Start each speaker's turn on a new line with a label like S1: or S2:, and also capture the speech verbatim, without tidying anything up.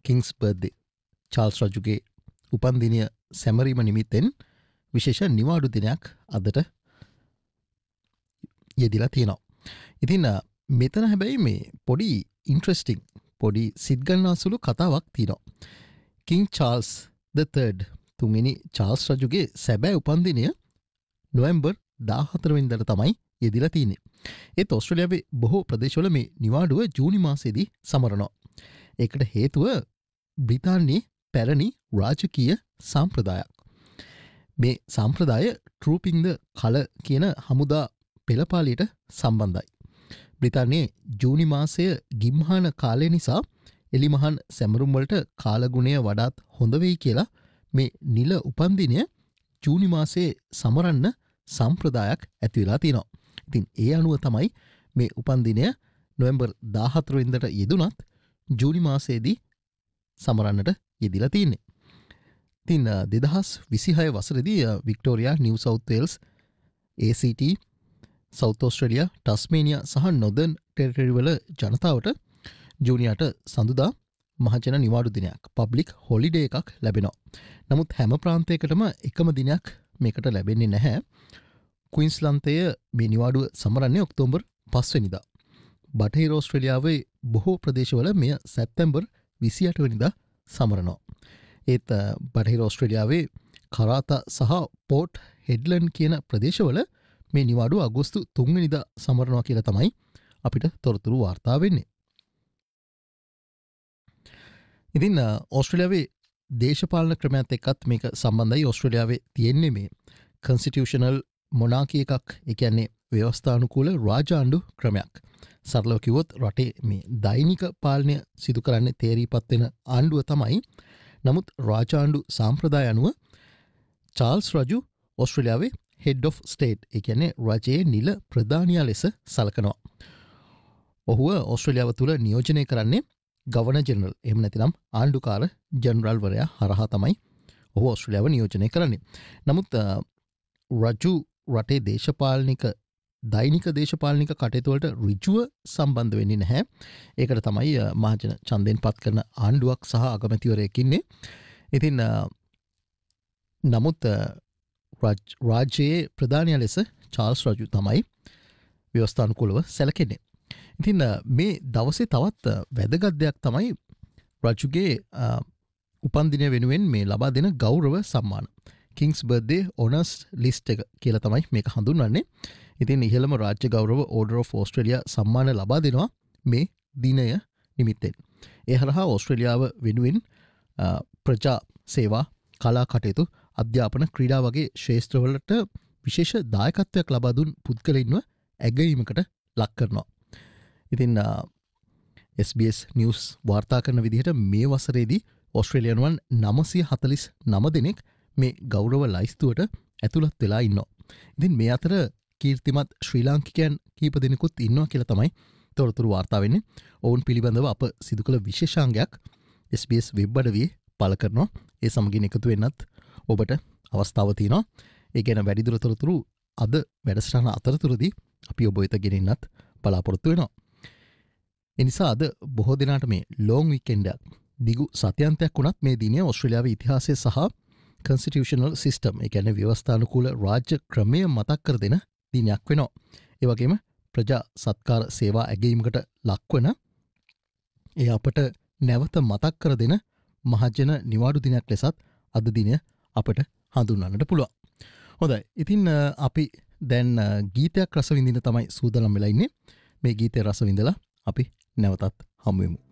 S1: Kings birthday Charles රජුගේ උපන්දිනය සැමරීම නිමිත්තෙන් විශේෂ නිවාඩු දිනයක් අදට යෙදිලා තියෙනවා. ඉතින් මෙතන හැබැයි මේ පොඩි ඉන්ට්‍රෙස්ටිං පොඩි සිත්ගන්නාසුළු කතාවක් තියෙනවා. කිං චාල්ස් ද තර්ඩ් තුන්වෙනි චාල්ස් රජුගේ සැබෑ උපන්දිනය නොවැම්බර් දාහතර වෙනිදාට තමයි යෙදිලා තියෙන්නේ. ඒත් ඕස්ට්‍රේලියාවේ බොහෝ ප්‍රදේශවල මේ නිවාඩුව ජූනි මාසයේදී සමරනවා. ඒකට හේතුව බ්‍රිතාන්‍යයේ පැරණි රාජකීය සම්ප්‍රදායක්. මේ සම්ප්‍රදාය ට්‍රූපින් ද කල කියන හමුදා පෙළපාලියට සම්බන්ධයි. බ්‍රිතාන්‍යයේ ජූනි මාසය ගිම්හාන කාලය නිසා එලිමහන් සැමරුම් වලට කාලගුණය වඩාත් හොඳ වෙයි කියලා මේ නිල උපන්දිනය ජූනි මාසයේ සමරන්න සම්ප්‍රදායක් ඇති වෙලා තියෙනවා. ඉතින් ඒ අනුව තමයි මේ උපන්දිනය නොවැම්බර් දාහතර වෙනිදාට යෙදුනත් ජූනි මාසයේදී සමරන්නට යෙදිලා තියෙන්නේ. ඉතින් දෙදහස් විසිහය වසරේදී වික්ටෝරියා, නිව් සවුත් වේල්ස්, ඒ සී ටී, සවුත් ඕස්ට්‍රේලියා, ටස්මේනියා සහ නොදර්න් ටෙරිටරි වල ජනතාවට ජූනියට සඳුදා මහජන නිවාඩු දිනයක් පබ්ලික් හොලිඩේ එකක් ලැබෙනවා. නමුත් හැම ප්‍රාන්තයකටම එකම දිනයක් මේකට ලැබෙන්නේ නැහැ. ක්වීන්ස්ලන්තය මේ නිවාඩුව සමරන්නේ ඔක්තෝබර් පස්වෙනිදා. බටහිර ඕස්ට්‍රේලියාවේ බොහෝ ප්‍රදේශවල මෙය සැප්තැම්බර් විසිඅට වෙනිදා සමරනවා. ඒත් බටහිර ඕස්ට්‍රේලියාවේ කරාතා සහ පෝට් හෙඩ්ලන්ඩ් කියන ප්‍රදේශවල මේ නිවාඩුව අගෝස්තු තුන්වෙනිදා සමරනවා කියලා තමයි අපිට තොරතුරු වාර්තා වෙන්නේ. ඉතින් ඕස්ට්‍රේලියාවේ දේශපාලන ක්‍රමයත් එක්කත් මේක සම්බන්ධයි. ඕස්ට්‍රේලියාවේ තියෙන්නේ මේ කන්ස්ටිටියුෂනල් මොනාකි එකක්, ඒ කියන්නේ ව්‍යවස්ථානුකූල රාජාණ්ඩු ක්‍රමයක්. සරලව කිව්වොත් රටේ මේ දෛනික පාලනය සිදු කරන්නේ තේරීපත් වෙන ආණ්ඩුව තමයි. නමුත් රාජාණ්ඩු සාම්ප්‍රදාය අනුව චාල්ස් රජු ඕස්ට්‍රේලියාවේ හෙඩ් ඔෆ් ස්ටේට්, ඒ කියන්නේ රජයේ නිල ප්‍රධානියා ලෙස සලකනවා. ඔහුව ඕස්ට්‍රේලියාව තුළ නියෝජනය කරන්නේ ගවර්නර් ජෙනරල්, එහෙම නැතිනම් ආණ්ඩුකාර ජෙනරල්වරයා හරහා තමයි ඔහු ඕස්ට්‍රේලියාව නියෝජනය කරන්නේ. නමුත් රජු රටේ දේශපාලනික දෛනික දේශපාලනික කටයුතු වලට ඍජුව සම්බන්ධ වෙන්නේ නැහැ. ඒකට තමයි මහජන ඡන්දයෙන් පත් කරන ආණ්ඩුවක් සහ අගමැතිවරයෙක් ඉන්නේ. ඉතින් නමුත් රාජ්‍යයේ ප්‍රධානියා ලෙස චාල්ස් රජු තමයි ව්‍යවස්ථානුකූලව සැලකෙන්නේ. ඉතින් මේ දවසේ තවත් වැදගත් දෙයක් තමයි රජුගේ උපන්දිනය වෙනුවෙන් මේ ලබා දෙන ගෞරව සම්මාන. කිංස් බර්ත්ඩේ ඔනර්ස් ලිස්ට් එක කියලා තමයි මේක හඳුන්වන්නේ. ඉතින් ඉහළම රාජ්‍ය ගෞරව ඕඩර් ඔෆ් ඕස්ට්‍රේලියා සම්මාන ලබා දෙනවා මේ දිනය නිමිත්තෙන්. ඒ හරහා ඕස්ට්‍රේලියාව වෙනුවෙන් ප්‍රජා සේවා, කලා කටයුතු, අධ්‍යාපන, ක්‍රීඩා වගේ ක්ෂේත්‍රවලට විශේෂ දායකත්වයක් ලබා දුන් පුද්ගලයින්ව ඇගයීමකට ලක් කරනවා. ඉතින් එස් බී එස් නිවුස් වාර්තා කරන විදිහට මේ වසරේදී ඕස්ට්‍රේලියානුවන් නවසිය හතළිස් නව දෙනෙක් මේ ගෞරව ලයිස්තුවට ඇතුළත් වෙලා ඉන්නවා. ඉතින් මේ අතර කීර්තිමත් ශ්‍රී ලාංකිකයන් කීප දෙනෙකුත් ඉන්නවා කියලා තමයි තොරතුරු වාර්තා වෙන්නේ. ඔවුන් පිළිබඳව අප සිදු කළ විශේෂාංගයක් එස් බී එස් වෙබ් අඩවියේ පළ කරනවා. ඒ සමගින් එකතු වෙන්නත් ඔබට අවස්ථාව තියෙනවා. ඒ ගැන වැඩිදුර තොරතුරු අද වැඩසටහන අතරතුරදී අපි ඔබ වෙත ගෙනෙන්නත් බලාපොරොත්තු වෙනවා. එනිසා අද බොහෝ දෙනාට මේ ලෝන් වීකෙන්ඩ් එකක්, දිගු සත්‍යන්තයක් වුණත් මේ දිනය ඕස්ට්‍රේලියාවේ ඉතිහාසය සහ කන්ස්ටිටියුෂනල් සිස්ටම්, ඒ කියන්නේ ව්‍යවස්ථානුකූල රාජ්‍ය ක්‍රමය මතක් කර දෙන දිනයක් වෙනවා. ඒ වගේම ප්‍රජා සත්කාර සේවා ඇගීමකට ලක්වන, ඒ අපට නැවත මතක් කර දෙන මහජන නිවාඩු දිනයක් ලෙසත් අද දිනය අපට හඳුන්වන්නට පුළුවන්. හොඳයි. ඉතින් අපි දැන් ගීතයක් රස විඳින්න තමයි සූදානම් වෙලා ඉන්නේ. මේ ගීතය රස විඳලා අපි නැවතත් හමු වෙමු.